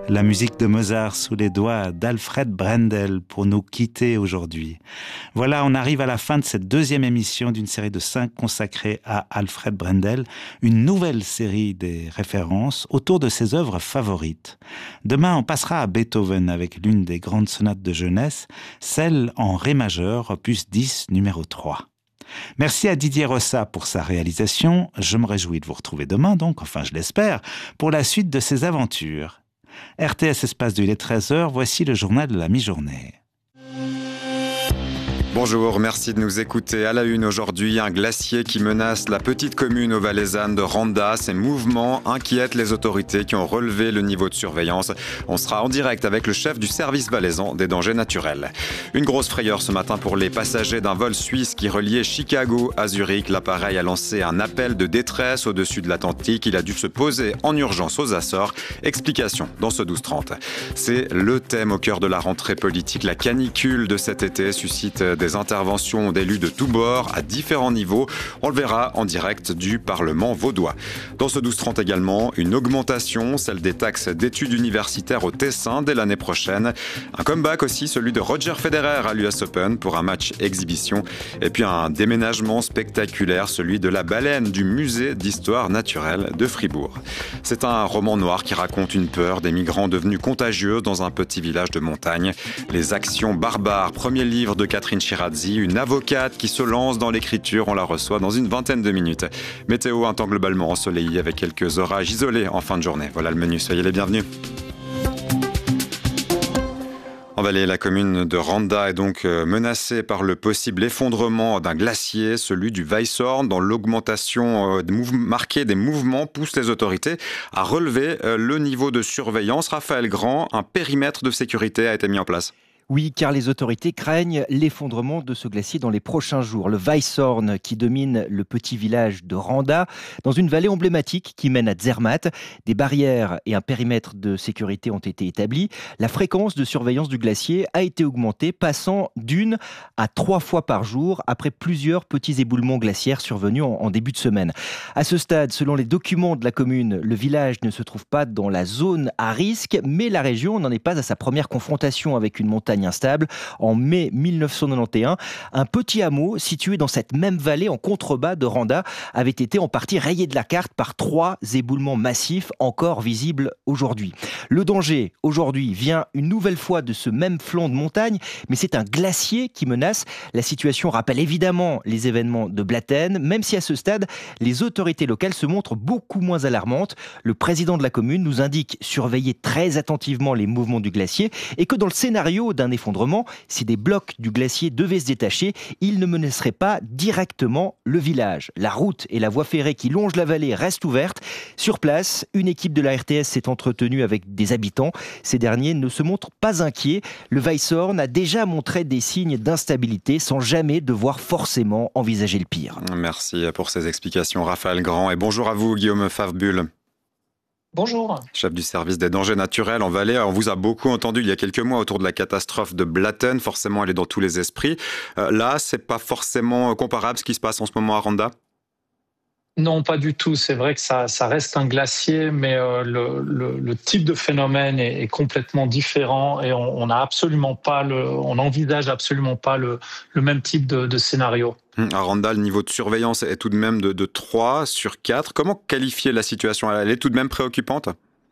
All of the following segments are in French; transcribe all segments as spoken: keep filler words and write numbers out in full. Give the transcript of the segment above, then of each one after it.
La musique de Mozart sous les doigts d'Alfred Brendel pour nous quitter aujourd'hui. Voilà, on arrive à la fin de cette deuxième émission d'une série de cinq consacrée à Alfred Brendel, une nouvelle série des références autour de ses œuvres favorites. Demain, on passera à Beethoven avec l'une des grandes sonates de jeunesse, celle en ré majeur, opus dix, numéro trois. Merci à Didier Rossa pour sa réalisation. Je me réjouis de vous retrouver demain, donc, enfin je l'espère, pour la suite de ses aventures. R T S Espace deux, il est treize heures, voici le journal de la mi-journée. Bonjour, merci de nous écouter. À la une aujourd'hui, un glacier qui menace la petite commune valaisanne de Randa. Ces mouvements inquiètent les autorités qui ont relevé le niveau de surveillance. On sera en direct avec le chef du service valaisan des dangers naturels. Une grosse frayeur ce matin pour les passagers d'un vol suisse qui reliait Chicago à Zurich. L'appareil a lancé un appel de détresse au-dessus de l'Atlantique. Il a dû se poser en urgence aux Açores. Explication dans ce douze trente. C'est le thème au cœur de la rentrée politique. La canicule de cet été suscite des interventions d'élus de tous bords à différents niveaux. On le verra en direct du Parlement vaudois. Dans ce douze trente également, une augmentation, celle des taxes d'études universitaires au Tessin dès l'année prochaine. Un comeback aussi, celui de Roger Federer à l'U S Open pour un match exhibition. Et puis un déménagement spectaculaire, celui de la baleine du musée d'histoire naturelle de Fribourg. C'est un roman noir qui raconte une peur des migrants devenus contagieux dans un petit village de montagne. Les actions barbares, premier livre de Catherine Chirazzi, une avocate qui se lance dans l'écriture. On la reçoit dans une vingtaine de minutes. Météo, un temps globalement ensoleillé avec quelques orages isolés en fin de journée. Voilà le menu, soyez les bienvenus. En Valais, la commune de Randa est donc menacée par le possible effondrement d'un glacier, celui du Weisshorn, dont l'augmentation marquée des mouvements pousse les autorités à relever le niveau de surveillance. Raphaël Grand, un périmètre de sécurité a été mis en place. Oui, car les autorités craignent l'effondrement de ce glacier dans les prochains jours. Le Weisshorn qui domine le petit village de Randa, dans une vallée emblématique qui mène à Zermatt. Des barrières et un périmètre de sécurité ont été établis. La fréquence de surveillance du glacier a été augmentée, passant d'une à trois fois par jour après plusieurs petits éboulements glaciaires survenus en, en début de semaine. À ce stade, selon les documents de la commune, le village ne se trouve pas dans la zone à risque, mais la région n'en est pas à sa première confrontation avec une montagne instable. En mai mille neuf cent quatre-vingt-onze, un petit hameau situé dans cette même vallée en contrebas de Randa avait été en partie rayé de la carte par trois éboulements massifs encore visibles aujourd'hui. Le danger aujourd'hui vient une nouvelle fois de ce même flanc de montagne, mais c'est un glacier qui menace. La situation rappelle évidemment les événements de Blatten, même si à ce stade, les autorités locales se montrent beaucoup moins alarmantes. Le président de la commune nous indique surveiller très attentivement les mouvements du glacier et que dans le scénario d'un effondrement, si des blocs du glacier devaient se détacher, il ne menacerait pas directement le village. La route et la voie ferrée qui longe la vallée restent ouvertes. Sur place, une équipe de la R T S s'est entretenue avec des habitants. Ces derniers ne se montrent pas inquiets. Le Weisshorn a déjà montré des signes d'instabilité sans jamais devoir forcément envisager le pire. Merci pour ces explications, Raphaël Grand. Et bonjour à vous, Guillaume Favbulle. Bonjour. Chef du service des dangers naturels en Valais. On vous a beaucoup entendu il y a quelques mois autour de la catastrophe de Blatten. Forcément, elle est dans tous les esprits. Euh, là, c'est pas forcément comparable ce qui se passe en ce moment à Randa ? Non, pas du tout. C'est vrai que ça, ça reste un glacier, mais euh, le, le, le type de phénomène est, est complètement différent et on, on a absolument pas le, on n'envisage absolument pas le, le même type de, de scénario. À Randa, le niveau de surveillance est tout de même de, de trois sur quatre. Comment qualifier la situation ? Elle est tout de même préoccupante ?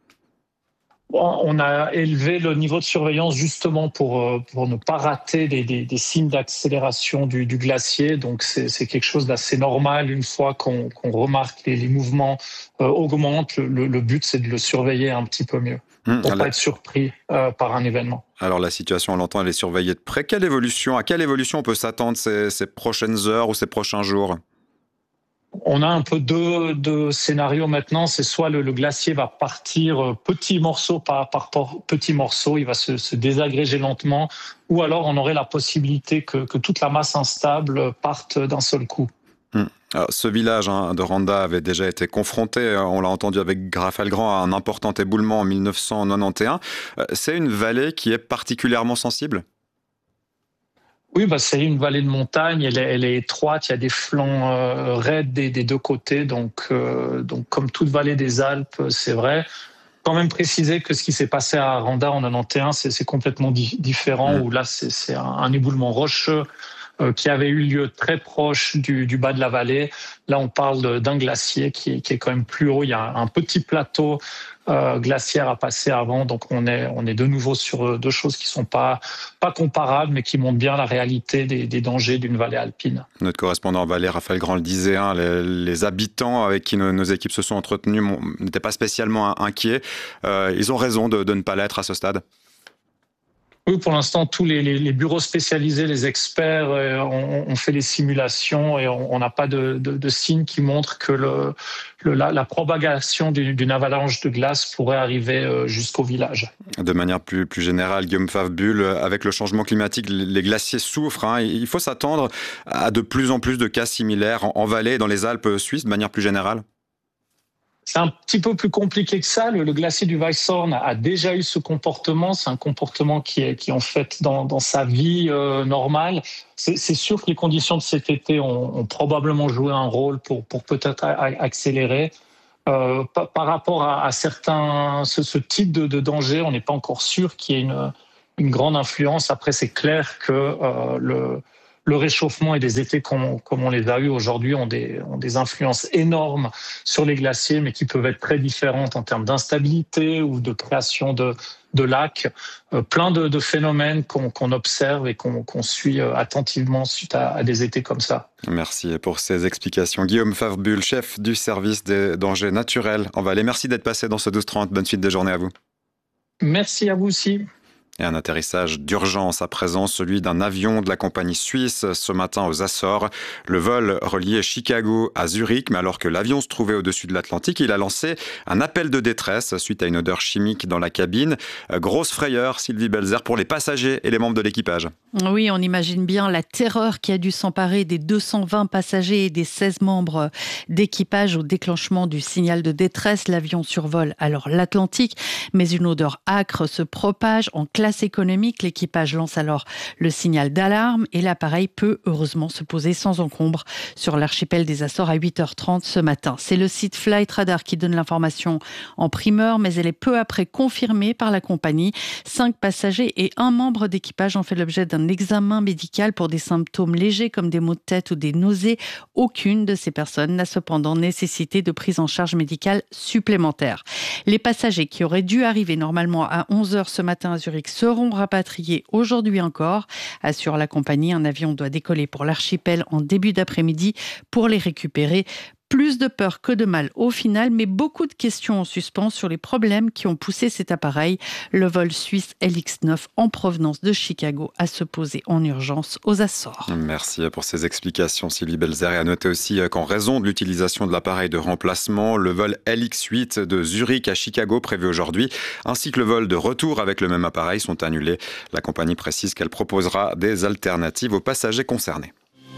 On a élevé le niveau de surveillance justement pour, pour ne pas rater des, des, des signes d'accélération du, du glacier. Donc c'est, c'est quelque chose d'assez normal une fois qu'on, qu'on remarque les, les mouvements euh, augmentent. Le, le but, c'est de le surveiller un petit peu mieux pour ne pas être surpris euh, par un événement. Alors la situation, on l'entend, elle est surveillée de près. Quelle évolution, à quelle évolution on peut s'attendre ces, ces prochaines heures ou ces prochains jours ? On a un peu deux, deux scénarios maintenant. C'est soit le, le glacier va partir petit morceau par, par petit morceau, il va se, se désagréger lentement, ou alors on aurait la possibilité que, que toute la masse instable parte d'un seul coup. Hum. Alors, ce village hein, de Randa avait déjà été confronté, on l'a entendu avec Raphaël Grand, à un important éboulement en mille neuf cent quatre-vingt-onze. C'est une vallée qui est particulièrement sensible ? Oui, bah c'est une vallée de montagne, elle est, elle est étroite, il y a des flancs euh, raides des, des deux côtés, donc, euh, donc comme toute vallée des Alpes, c'est vrai. quand même préciser que ce qui s'est passé à Randa en quatre-vingt-onze, c'est, c'est complètement di- différent, mmh. où là, c'est, c'est un, un éboulement rocheux euh, qui avait eu lieu très proche du, du bas de la vallée. Là, on parle de, d'un glacier qui est, qui est quand même plus haut. Il y a un, un petit plateau euh, glaciaire à passer avant, donc on est, on est de nouveau sur deux choses qui sont pas, pas comparables, mais qui montrent bien la réalité des, des dangers d'une vallée alpine. Notre correspondant en vallée, Raphaël Grand, le disait, hein, les, les habitants avec qui nos, nos équipes se sont entretenues n'étaient pas spécialement inquiets. Euh, ils ont raison de, de ne pas l'être à ce stade. Oui, pour l'instant, tous les, les, les bureaux spécialisés, les experts euh, ont, ont fait les simulations et on n'a pas de, de, de signes qui montrent que le, le, la, la propagation d'une, d'une avalanche de glace pourrait arriver euh, jusqu'au village. De manière plus, plus générale, Guillaume Favre-Bull, avec le changement climatique, les glaciers souffrent. Hein, il faut s'attendre à de plus en plus de cas similaires en, en vallée et dans les Alpes suisses, de manière plus générale. C'est un petit peu plus compliqué que ça. Le, le glacier du Weisshorn a déjà eu ce comportement. C'est un comportement qui est, qui est en fait dans, dans sa vie euh, normale. C'est, c'est sûr que les conditions de cet été ont, ont probablement joué un rôle pour, pour peut-être a, a, accélérer. Euh, par, par rapport à, à certains, ce, ce type de, de danger, on n'est pas encore sûr qu'il y ait une, une grande influence. Après, c'est clair que euh, le Le réchauffement et des étés comme, comme on les a eus aujourd'hui ont des, ont des influences énormes sur les glaciers, mais qui peuvent être très différentes en termes d'instabilité ou de création de, de lacs. Euh, plein de, de phénomènes qu'on, qu'on observe et qu'on, qu'on suit attentivement suite à, à des étés comme ça. Merci pour ces explications. Guillaume Favre-Bull, chef du service des dangers naturels en Valais. Merci d'être passé dans ce douze trente. Bonne suite de journée à vous. Merci à vous aussi. Et un atterrissage d'urgence à présent, celui d'un avion de la compagnie suisse ce matin aux Açores. Le vol reliait Chicago à Zurich, mais alors que l'avion se trouvait au-dessus de l'Atlantique, il a lancé un appel de détresse suite à une odeur chimique dans la cabine. Grosse frayeur, Sylvie Belzer, pour les passagers et les membres de l'équipage. Oui, on imagine bien la terreur qui a dû s'emparer des deux cent vingt passagers et des seize membres d'équipage au déclenchement du signal de détresse. L'avion survole alors l'Atlantique, mais une odeur âcre se propage en classe économique. L'équipage lance alors le signal d'alarme et l'appareil peut heureusement se poser sans encombre sur l'archipel des Açores à huit heures trente ce matin. C'est le site Flight Radar qui donne l'information en primeur, mais elle est peu après confirmée par la compagnie. Cinq passagers et un membre d'équipage ont fait l'objet d'un examen médical pour des symptômes légers comme des maux de tête ou des nausées. Aucune de ces personnes n'a cependant nécessité de prise en charge médicale supplémentaire. Les passagers qui auraient dû arriver normalement à onze heures ce matin à Zurich seront rapatriés aujourd'hui encore, assure la compagnie. Un avion doit décoller pour l'archipel en début d'après-midi pour les récupérer. Plus de peur que de mal au final, mais beaucoup de questions en suspens sur les problèmes qui ont poussé cet appareil, le vol suisse L X neuf en provenance de Chicago, à se poser en urgence aux Açores. Merci pour ces explications, Sylvie Belzer. Et à noter aussi qu'en raison de l'utilisation de l'appareil de remplacement, le vol L X huit de Zurich à Chicago prévu aujourd'hui, ainsi que le vol de retour avec le même appareil sont annulés. La compagnie précise qu'elle proposera des alternatives aux passagers concernés.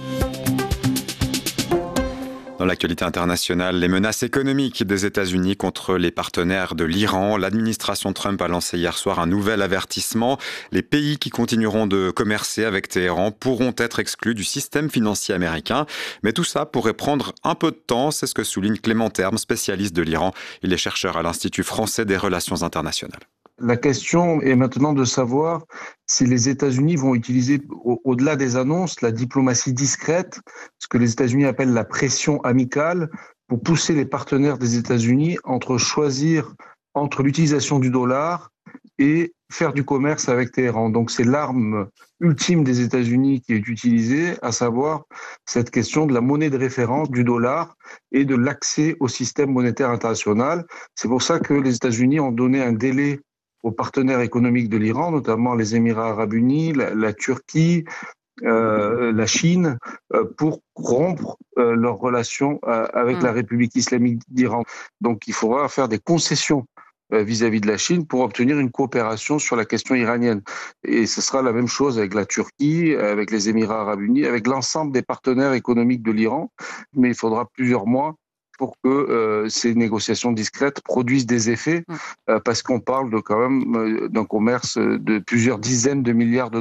Dans l'actualité internationale, les menaces économiques des États-Unis contre les partenaires de l'Iran. L'administration Trump a lancé hier soir un nouvel avertissement. Les pays qui continueront de commercer avec Téhéran pourront être exclus du système financier américain. Mais tout ça pourrait prendre un peu de temps, c'est ce que souligne Clément Terme, spécialiste de l'Iran. Il est chercheur à l'Institut français des relations internationales. La question est maintenant de savoir si les États-Unis vont utiliser, au- au-delà des annonces, la diplomatie discrète, ce que les États-Unis appellent la pression amicale, pour pousser les partenaires des États-Unis entre choisir entre l'utilisation du dollar et faire du commerce avec Téhéran. Donc c'est l'arme ultime des États-Unis qui est utilisée, à savoir cette question de la monnaie de référence du dollar et de l'accès au système monétaire international. C'est pour ça que les États-Unis ont donné un délai aux partenaires économiques de l'Iran, notamment les Émirats arabes unis, la, la Turquie, euh, la Chine, euh, pour rompre euh, leurs relations euh, avec mmh. la République islamique d'Iran. Donc il faudra faire des concessions euh, vis-à-vis de la Chine pour obtenir une coopération sur la question iranienne. Et ce sera la même chose avec la Turquie, avec les Émirats arabes unis, avec l'ensemble des partenaires économiques de l'Iran. Mais il faudra plusieurs mois pour que euh, ces négociations discrètes produisent des effets, euh, parce qu'on parle de quand même euh, d'un commerce de plusieurs dizaines de milliards de dollars.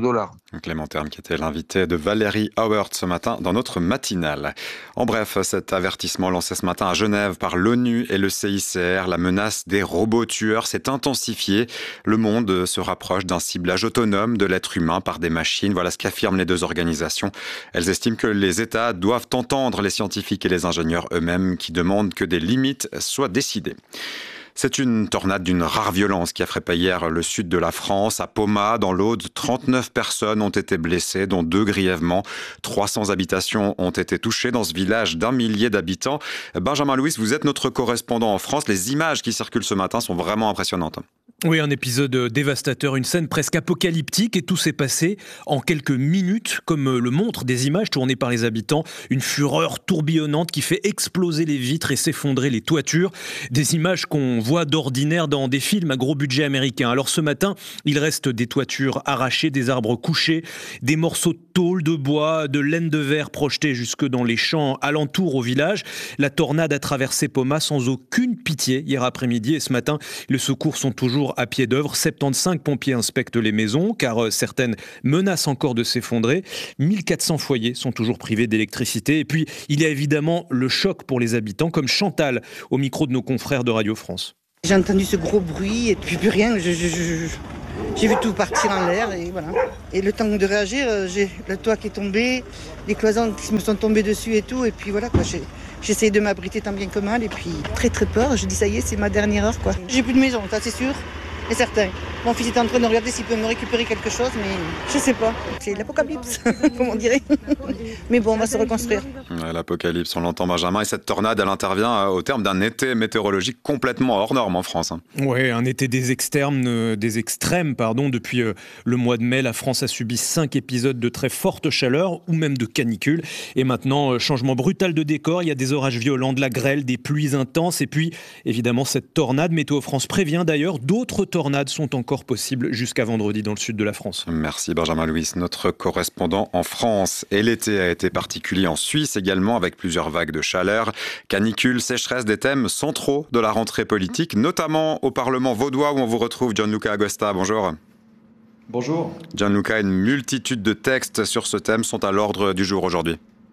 Clément Terme qui était l'invité de Valérie Howard ce matin dans notre matinale. En bref, cet avertissement lancé ce matin à Genève par l'ONU et le C I C R, la menace des robots tueurs s'est intensifiée. Le monde se rapproche d'un ciblage autonome de l'être humain par des machines. Voilà ce qu'affirment les deux organisations. Elles estiment que les États doivent entendre les scientifiques et les ingénieurs eux-mêmes qui demandent que des limites soient décidées. C'est une tornade d'une rare violence qui a frappé hier le sud de la France. À Poma, dans l'Aude, trente-neuf personnes ont été blessées, dont deux grièvement. trois cents habitations ont été touchées dans ce village d'un millier d'habitants. Benjamin Louis, vous êtes notre correspondant en France. Les images qui circulent ce matin sont vraiment impressionnantes. Oui, un épisode dévastateur, une scène presque apocalyptique et tout s'est passé en quelques minutes, comme le montrent des images tournées par les habitants. Une fureur tourbillonnante qui fait exploser les vitres et s'effondrer les toitures. Des images qu'on voit d'ordinaire dans des films à gros budget américain. Alors ce matin, il reste des toitures arrachées, des arbres couchés, des morceaux de tôle, de bois, de laine de verre projetés jusque dans les champs alentours au village. La tornade a traversé Poma sans aucune pitié hier après-midi et ce matin, les secours sont toujours à pied d'œuvre. soixante-quinze pompiers inspectent les maisons car certaines menacent encore de s'effondrer. mille quatre cents foyers sont toujours privés d'électricité. Et puis, il y a évidemment le choc pour les habitants, comme Chantal, au micro de nos confrères de Radio France. J'ai entendu ce gros bruit et puis plus rien. Je, je, je, j'ai vu tout partir en l'air et voilà. Et le temps de réagir, j'ai le toit qui est tombé, les cloisons qui me sont tombées dessus et tout. Et puis voilà quoi. J'ai, j'ai essayé de m'abriter tant bien que mal et puis très très peur. Je dis ça y est, c'est ma dernière heure quoi. J'ai plus de maison, ça c'est sûr. Et certain. Mon fils est en train de regarder s'il peut me récupérer quelque chose, mais je sais pas. C'est l'apocalypse, comme on dirait. Mais bon, on va se reconstruire. Ouais, l'apocalypse, on l'entend Benjamin. Et cette tornade, elle intervient au terme d'un été météorologique complètement hors norme en France. Oui, un été des extrêmes, euh, des extrêmes, pardon. Depuis euh, le mois de mai, la France a subi cinq épisodes de très forte chaleur ou même de canicule. Et maintenant, euh, changement brutal de décor. Il y a des orages violents, de la grêle, des pluies intenses. Et puis, évidemment, cette tornade. Météo France prévient d'ailleurs, d'autres tornades sont encore possibles jusqu'à vendredi dans le sud de la France. Merci Benjamin Louis, notre correspondant en France. Et l'été a été particulier en Suisse également, avec plusieurs vagues de chaleur. Canicule, sécheresse, des thèmes centraux de la rentrée politique, notamment au Parlement vaudois où on vous retrouve Gianluca Agosta. Bonjour. Bonjour. Gianluca, une multitude de textes sur ce thème sont à l'ordre du jour aujourd'hui.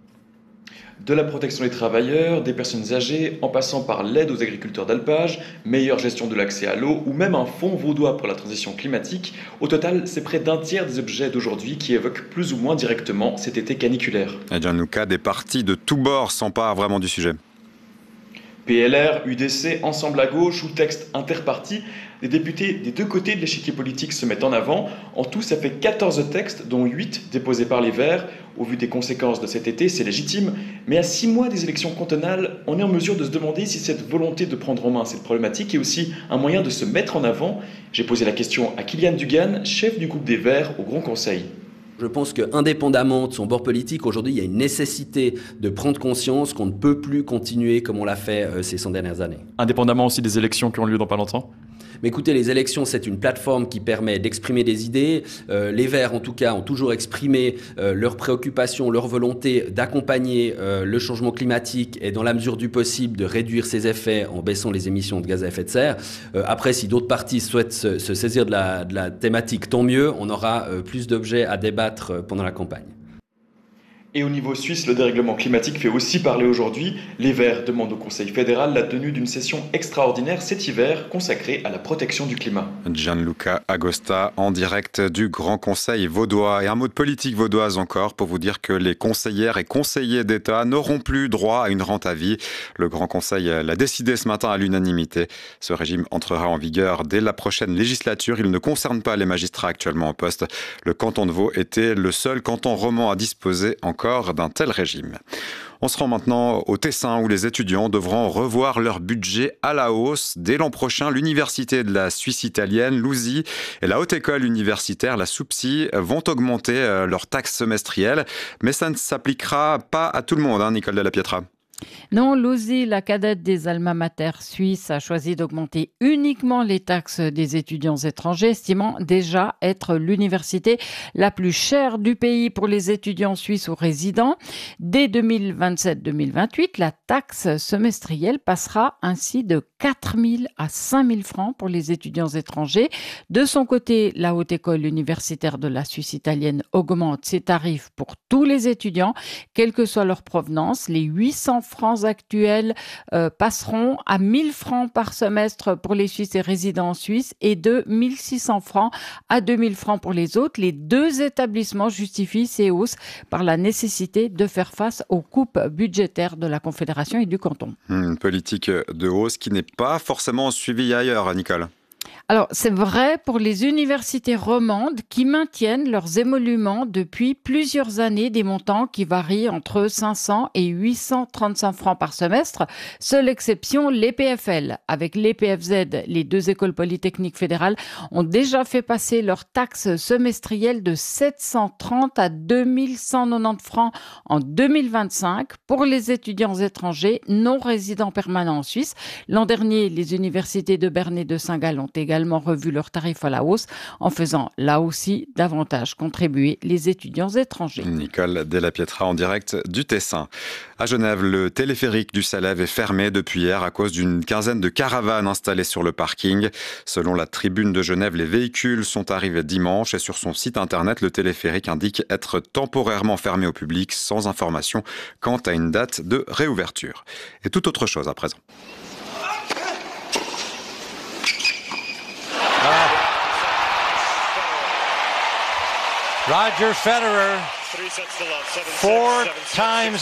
De la protection des travailleurs, des personnes âgées, en passant par l'aide aux agriculteurs d'alpage, meilleure gestion de l'accès à l'eau ou même un fonds vaudois pour la transition climatique. Au total, c'est près d'un tiers des objets d'aujourd'hui qui évoquent plus ou moins directement cet été caniculaire. Et Gianluca, des partis de tous bords s'emparent vraiment du sujet. P L R, U D C, Ensemble à gauche ou texte interparti, les députés des deux côtés de l'échiquier politique se mettent en avant. En tout, ça fait quatorze textes, dont huit déposés par les Verts. Au vu des conséquences de cet été, c'est légitime. Mais à six mois des élections cantonales, on est en mesure de se demander si cette volonté de prendre en main cette problématique est aussi un moyen de se mettre en avant. J'ai posé la question à Kylian Dugan, chef du groupe des Verts au Grand Conseil. Je pense qu'indépendamment de son bord politique, aujourd'hui, il y a une nécessité de prendre conscience qu'on ne peut plus continuer comme on l'a fait euh, ces cent dernières années. Indépendamment aussi des élections qui ont lieu dans pas longtemps ? Mais écoutez, les élections, c'est une plateforme qui permet d'exprimer des idées. Euh, les Verts, en tout cas, ont toujours exprimé euh, leurs préoccupations, leur volonté d'accompagner euh, le changement climatique et, dans la mesure du possible, de réduire ses effets en baissant les émissions de gaz à effet de serre. Euh, après, si d'autres partis souhaitent se, se saisir de la, de la thématique, tant mieux. On aura euh, plus d'objets à débattre euh, pendant la campagne. Et au niveau suisse, le dérèglement climatique fait aussi parler aujourd'hui. Les Verts demandent au Conseil fédéral la tenue d'une session extraordinaire cet hiver consacrée à la protection du climat. Gianluca Agosta en direct du Grand Conseil vaudois. Et un mot de politique vaudoise encore pour vous dire que les conseillères et conseillers d'État n'auront plus droit à une rente à vie. Le Grand Conseil l'a décidé ce matin à l'unanimité. Ce régime entrera en vigueur dès la prochaine législature. Il ne concerne pas les magistrats actuellement en poste. Le canton de Vaud était le seul canton roman à disposer encore d'un tel régime. On se rend maintenant au Tessin où les étudiants devront revoir leur budget à la hausse. Dès l'an prochain, l'université de la Suisse italienne, l'U S I, et la Haute École universitaire, la SUPSI, vont augmenter leurs taxes semestrielles. Mais ça ne s'appliquera pas à tout le monde, hein, Nicole Della Pietra. Non, l'U S I, la cadette des alma mater suisses, a choisi d'augmenter uniquement les taxes des étudiants étrangers, estimant déjà être l'université la plus chère du pays pour les étudiants suisses ou résidents. Dès deux mille vingt-sept deux mille vingt-huit, la taxe semestrielle passera ainsi de quatre mille à cinq mille francs pour les étudiants étrangers. De son côté, la Haute École universitaire de la Suisse italienne augmente ses tarifs pour tous les étudiants, quelle que soit leur provenance. Les huit cents francs actuels euh, passeront à mille francs par semestre pour les Suisses et résidents en Suisse et de mille six cents francs à deux mille francs pour les autres. Les deux établissements justifient ces hausses par la nécessité de faire face aux coupes budgétaires de la Confédération et du canton. Une politique de hausse qui n'est pas forcément suivie ailleurs, Nicole. Alors, c'est vrai pour les universités romandes qui maintiennent leurs émoluments depuis plusieurs années, des montants qui varient entre cinq cents et huit cent trente-cinq francs par semestre. Seule exception, l'E P F L. Avec l'E P F Z, les deux écoles polytechniques fédérales ont déjà fait passer leur taxe semestrielle de sept cent trente à deux mille cent quatre-vingt-dix francs en deux mille vingt-cinq pour les étudiants étrangers non résidents permanents en Suisse. L'an dernier, les universités de Berne et de Saint-Gall ont également revu leurs tarifs à la hausse en faisant là aussi davantage contribuer les étudiants étrangers. Nicole Della Pietra en direct du Tessin. À Genève, le téléphérique du Salève est fermé depuis hier à cause d'une quinzaine de caravanes installées sur le parking. Selon la Tribune de Genève, les véhicules sont arrivés dimanche et sur son site internet, le téléphérique indique être temporairement fermé au public sans information quant à une date de réouverture. Et toute autre chose à présent. Roger Federer, four times